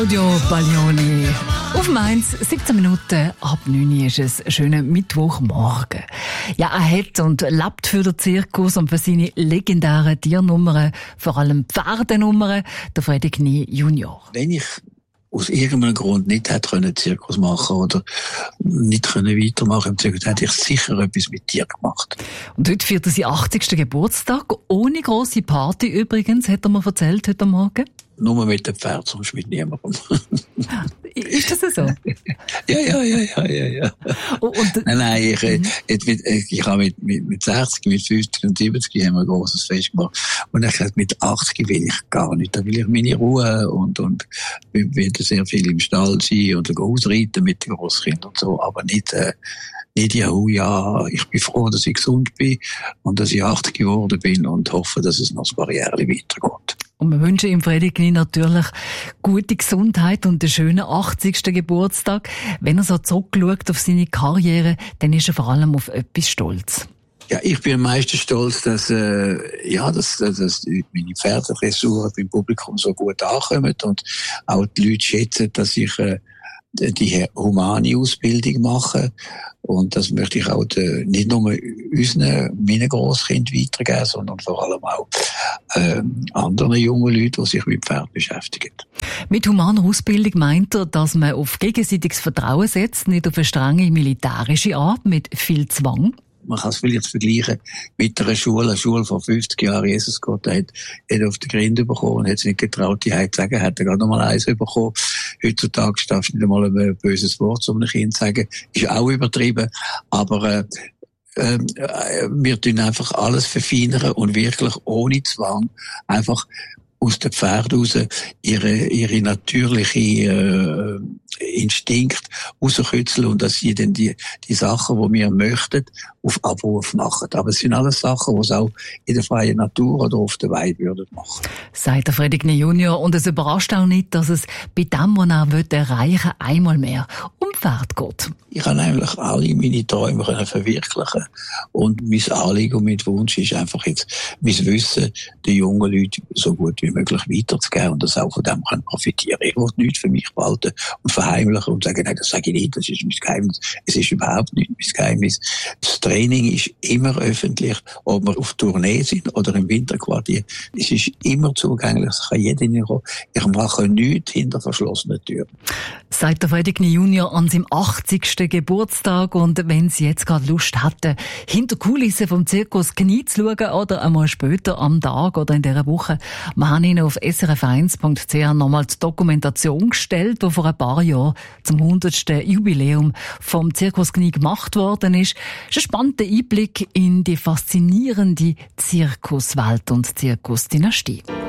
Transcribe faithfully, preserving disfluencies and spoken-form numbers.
Radio Baglioni. Auf Mainz, siebzehn Minuten ab neun Uhr ist es ein schöner Mittwochmorgen. Ja, er hat und lebt für den Zirkus und für seine legendären Tiernummern, vor allem Pferdenummern, der Freddy Knie Junior. Wenn ich aus irgendeinem Grund nicht hätte können Zirkus machen oder nicht können weitermachen im Zirkus, hätte ich sicher etwas mit Tier gemacht. Und heute feiert er seinen achtzigsten Geburtstag, ohne grosse Party übrigens, hat er mir erzählt heute Morgen. Nur mit dem Pferd, sonst mit niemandem. Ist das so? ja, ja, ja, ja, ja, ja. Und, und, nein, nein, ich, mhm. ich, ich, ich habe mit, mit, mit sechzig, mit fünfzig und siebzig haben wir ein grosses Fest gemacht. Und ich gesagt, mit achtzig will ich gar nicht. Da will ich meine Ruhe und, und will, will sehr viel im Stall sein und ausreiten mit den Grosskindern und so, aber nicht, äh, nicht, ja, oh ja, ich bin froh, dass ich gesund bin und dass ich achtzig geworden bin und hoffe, dass es noch ein paar Jahre weitergeht. Und wir wünschen ihm Freddy Knie natürlich gute Gesundheit und einen schönen achtzigsten Geburtstag. Wenn er so zurückschaut auf seine Karriere, dann ist er vor allem auf etwas stolz. Ja, ich bin am meisten stolz, dass, äh, ja, dass, dass meine Pferdedressuren beim Publikum so gut ankommen und auch die Leute schätzen, dass ich, äh, die humane Ausbildung mache. Und das möchte ich auch de, nicht nur unseren, meinen Grosskindern weitergeben, sondern vor allem auch äh, anderen jungen Leuten, die sich mit Pferd beschäftigen. Mit humaner Ausbildung meint er, dass man auf gegenseitiges Vertrauen setzt, nicht auf eine strenge militärische Art mit viel Zwang? Man kann es vielleicht vergleichen mit einer Schule. Eine Schule vor fünfzig Jahren, Jesus Gott, er hat, hat auf den Grind bekommen und hat es nicht getraut, die Heid zu sagen, hat er gerade noch mal eins bekommen. Heutzutage darfst du nicht einmal ein böses Wort zu einem Kind sagen. Ist auch übertrieben. Aber, äh, äh, wir tun einfach alles verfeinern und wirklich ohne Zwang einfach aus den Pferden raus ihre, ihre natürliche, äh, Instinkt rauskitzeln und dass sie dann die, die Sachen, die wir möchten, auf Abruf machen. Aber es sind alles Sachen, die es auch in der freien Natur oder auf der Weide würden machen. Sagt der Freddy Knie Junior. Und es überrascht auch nicht, dass es bei dem, was er will, erreichen einmal mehr um Pferd geht. Ich kann eigentlich alle meine Träume können verwirklichen. Und mein Anliegen und mein Wunsch ist einfach jetzt, mein Wissen den jungen Leuten so gut wie möglich weiterzugeben und das auch von dem können profitieren. Ich will nichts für mich behalten und verheimlichen und sagen, nein, das sage ich nicht, das ist mein Geheimnis. Es ist überhaupt nicht mein Geheimnis. Das Training ist immer öffentlich, ob wir auf Tournee sind oder im Winterquartier. Es ist immer zugänglich, es kann jeder hineinkommen. Ich mache nichts hinter verschlossenen Türen. Sagt der Freddy Knie Junior an seinem achtzigsten Geburtstag. Und wenn Sie jetzt gerade Lust hätten, hinter Kulissen vom Zirkus Knie zu schauen oder einmal später am Tag oder in dieser Woche, wir haben Ihnen auf s r f eins punkt c h nochmal die Dokumentation gestellt, die vor ein paar Jahren zum hundertsten Jubiläum vom Zirkus Knie gemacht worden ist. Es ist ein spannender Einblick in die faszinierende Zirkuswelt und Zirkusdynastie.